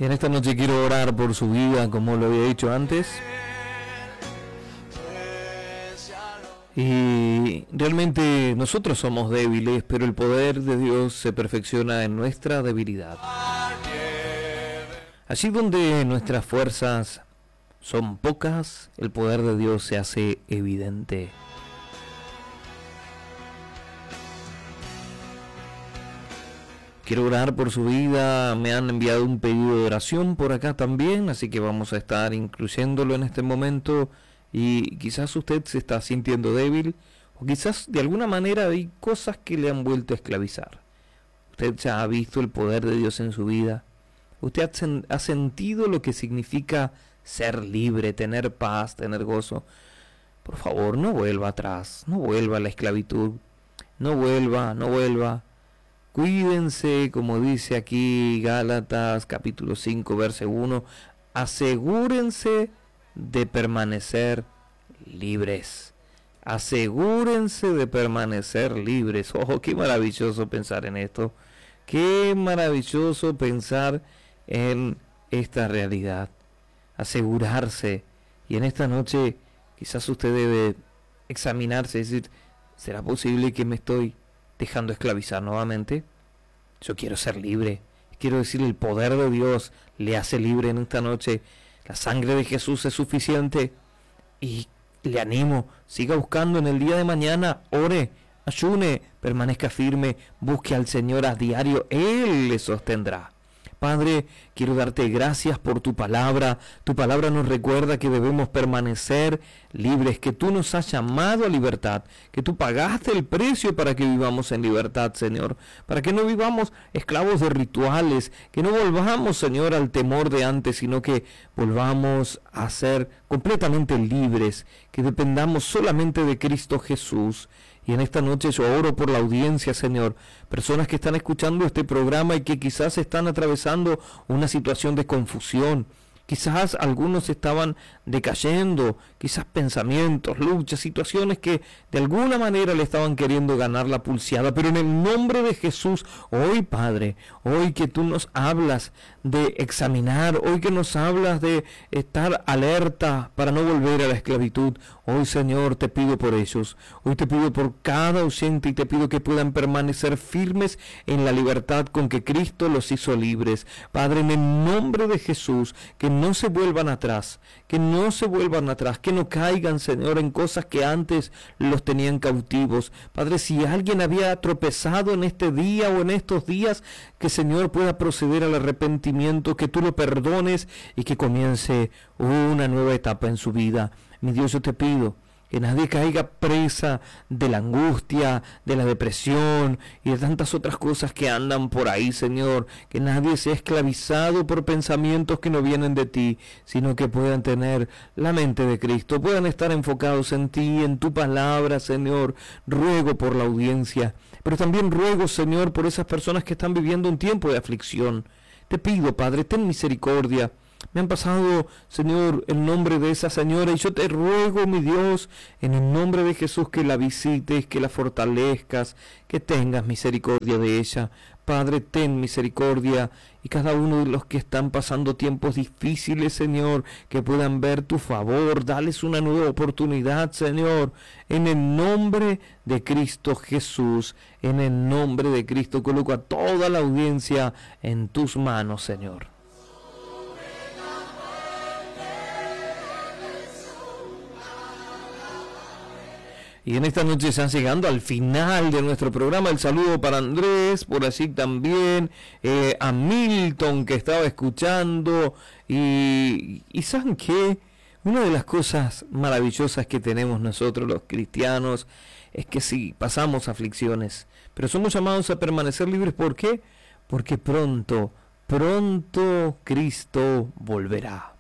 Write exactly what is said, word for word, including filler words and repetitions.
Y en esta noche quiero orar por su vida, como lo había dicho antes. Y realmente nosotros somos débiles, pero el poder de Dios se perfecciona en nuestra debilidad. Allí donde nuestras fuerzas son pocas, el poder de Dios se hace evidente. Quiero orar por su vida. Me han enviado un pedido de oración por acá también, así que vamos a estar incluyéndolo en este momento. Y quizás usted se está sintiendo débil, o quizás de alguna manera hay cosas que le han vuelto a esclavizar. Usted ya ha visto el poder de Dios en su vida. Usted ha sentido lo que significa ser libre, tener paz, tener gozo. Por favor, no vuelva atrás, no vuelva a la esclavitud. No vuelva, no vuelva. Cuídense, como dice aquí Gálatas capítulo cinco, verso uno. Asegúrense de permanecer libres. Asegúrense de permanecer libres. Oh, qué maravilloso pensar en esto. Qué maravilloso pensar en esta realidad. Asegurarse. Y en esta noche quizás usted debe examinarse y decir, ¿será posible que me estoy dejando esclavizar nuevamente? Yo quiero ser libre. Quiero decir, el poder de Dios le hace libre en esta noche. La sangre de Jesús es suficiente. Y le animo, siga buscando en el día de mañana, ore, ayune, permanezca firme, busque al Señor a diario, Él le sostendrá. Padre, quiero darte gracias por tu palabra. Tu palabra nos recuerda que debemos permanecer libres, que tú nos has llamado a libertad, que tú pagaste el precio para que vivamos en libertad, Señor, para que no vivamos esclavos de rituales, que no volvamos, Señor, al temor de antes, sino que volvamos a ser completamente libres, que dependamos solamente de Cristo Jesús. Y en esta noche yo oro por la audiencia, Señor, personas que están escuchando este programa y que quizás están atravesando una situación de confusión. Quizás algunos estaban decayendo, quizás pensamientos, luchas, situaciones que de alguna manera le estaban queriendo ganar la pulseada. Pero en el nombre de Jesús, hoy, Padre, hoy que tú nos hablas de examinar, hoy que nos hablas de estar alerta para no volver a la esclavitud, hoy, Señor, te pido por ellos. Hoy te pido por cada oyente y te pido que puedan permanecer firmes en la libertad con que Cristo los hizo libres. Padre, en el nombre de Jesús, que no se vuelvan atrás, que no se vuelvan atrás, que no caigan, Señor, en cosas que antes los tenían cautivos. Padre, si alguien había tropezado en este día o en estos días, que, Señor, pueda proceder al arrepentimiento, que tú lo perdones y que comience una nueva etapa en su vida. Mi Dios, yo te pido que nadie caiga presa de la angustia, de la depresión y de tantas otras cosas que andan por ahí, Señor. Que nadie sea esclavizado por pensamientos que no vienen de ti, sino que puedan tener la mente de Cristo, puedan estar enfocados en ti, en tu palabra, Señor. Ruego por la audiencia, pero también ruego, Señor, por esas personas que están viviendo un tiempo de aflicción. Te pido, Padre, ten misericordia. Me han pasado, Señor, el nombre de esa señora y yo te ruego, mi Dios, en el nombre de Jesús, que la visites, que la fortalezcas, que tengas misericordia de ella. Padre, ten misericordia y cada uno de los que están pasando tiempos difíciles, Señor, que puedan ver tu favor, dales una nueva oportunidad, Señor, en el nombre de Cristo Jesús, en el nombre de Cristo, coloco a toda la audiencia en tus manos, Señor. Y en esta noche están llegando al final de nuestro programa. El saludo para Andrés, por allí también, eh, a Milton que estaba escuchando. Y, y ¿saben qué? Una de las cosas maravillosas que tenemos nosotros los cristianos es que sí, pasamos aflicciones, pero somos llamados a permanecer libres. ¿Por qué? Porque pronto, pronto Cristo volverá.